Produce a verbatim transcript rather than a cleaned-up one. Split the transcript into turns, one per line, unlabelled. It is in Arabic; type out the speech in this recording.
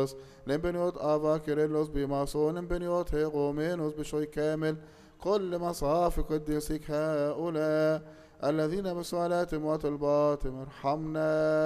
كيرلس لمبنيوت آفا كيرلس بماسون لمبنيوت هيغومينوس بشوي كامل كل مصاف قديسك هؤلاء الذين بسؤالاتهم وطلباتهم ارحمنا.